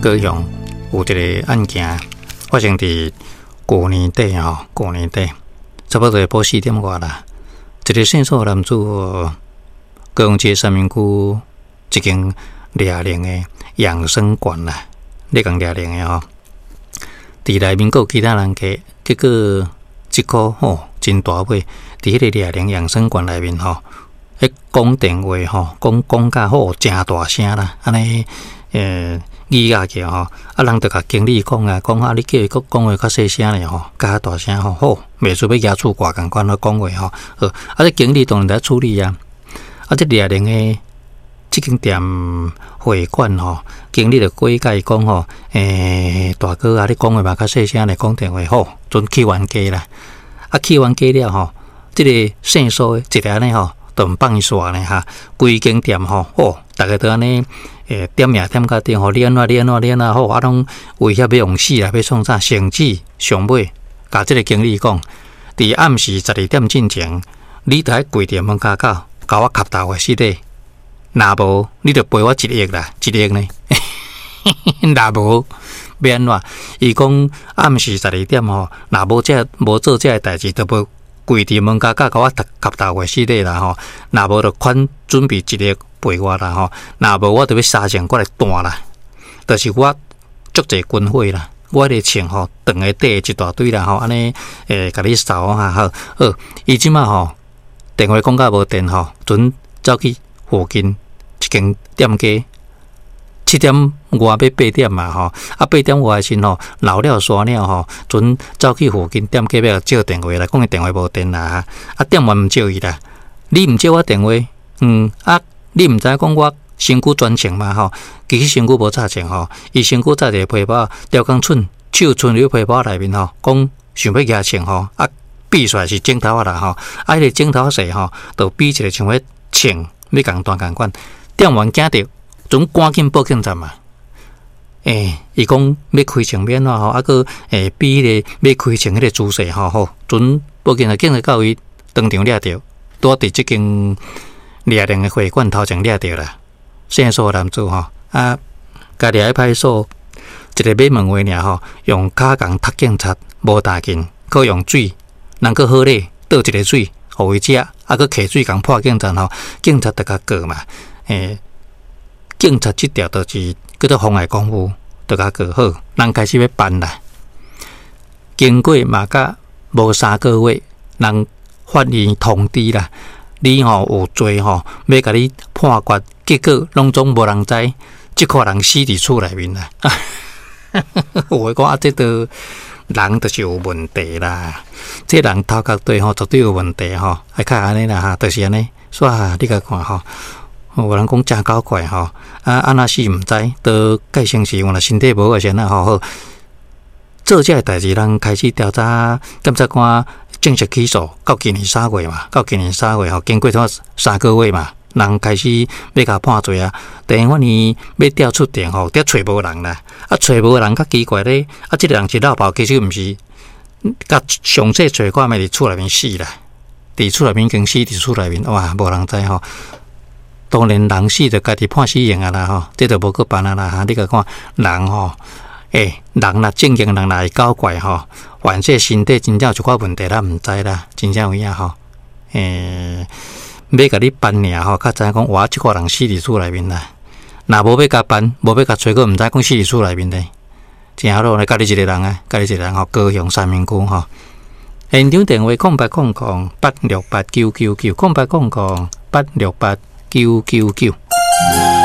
高雄有一个案件发生伫过年底过年底差不多下晡4点外啦。一个姓苏男子高雄市三民区一间掠灵的养生馆啦，咧讲掠灵的伫内面有其他人客，结果一个真大尾，伫迄个掠灵养生馆内面迄讲电话讲甲好真大声啦，安尼语压起啊，人就甲经理讲你叫伊讲话较细声咧较大声好，袂输要牙厝挂共款讲话这经理当然在处理啊，这掠灵的这间店会馆经理就过去甲伊讲大哥你讲话嘛较细声咧，讲电话好，准去完家啦，去完家了这个姓苏的一个安尼就唔放伊煞呢规间店大家都安尼点名点到顶你安怎好，拢威胁要用死啦，要创啥？甚至上尾甲这个经理讲，伫暗时12点之前，你伫柜店门口甲我磕头的死底，若无你就赔我1亿啦，1亿呢？若无要安怎？伊讲暗时12点若无做这代志，就无柜店门口甲我磕头的死底啦若无就款准备1亿赔我啦若无我就要杀钱过来弹啦。就是我足侪军火啦，我咧穿长个底一大堆啦安尼甲你扫好，伊即马电话讲到无电准走去附近一间店家，7点外要8点嘛8点外时闹了刷了准走去附近店家要接电话啦，讲伊电话无电啦店员毋接伊啦，你毋接我电话你毋知讲我身躯专程嘛其实身躯无差钱伊身躯载一个皮包，吊钢寸手伸入皮包内面讲想要举钱比出来是镜头啦迄个镜头势就比一个像要钱要共断共款，店员惊着准赶紧报警站嘛。伊讲要开枪免个比迄个要开枪迄个姿势准报警警察到伊当场抓着，拄伫即间掠灵的会馆头前掠着啦。姓苏男子家己喺派出所一个买问话尔用骹共踢警察无打紧，可用水，人个好咧倒一个水，互伊食，个摕水共破警察警察就甲告嘛。警察这条就是叫做妨碍公务，就甲告好，人开始要办啦。经过嘛甲无3个月，人法院通知啦。你有罪要甲你判决，结果拢总无人知，即个人死伫厝内面啦。有话讲这个人就是有问题啦。这人头壳对绝对有问题还较安尼啦就是安尼。所以你甲看有人讲真搞怪安那死毋知，都介生时原来身体无好先好。做这代志，人开始调查，检察官正式起诉，到今年3月嘛，经过3个月嘛，人开始要甲判罪啊。第一法院要调出庭调找无人啦，找无人较奇怪咧，这个人是老鴇，其实毋是，甲详细找看，咪伫厝内面死啦，伫厝内面已经死伫厝内面，哇，无人知当然人死就家己判死刑啊啦这就无去办啊啦你甲看人人若正经人若会搞怪反正身体真正有一寡问题啦，毋知啦，真正有影要甲你办尔较知影讲哇，即个人死伫厝内面啦。若无要甲办，无要甲找个，毋知讲死伫厝内面咧。真好咯，家己一个人高雄三民区现场电话0800868999，0800868999。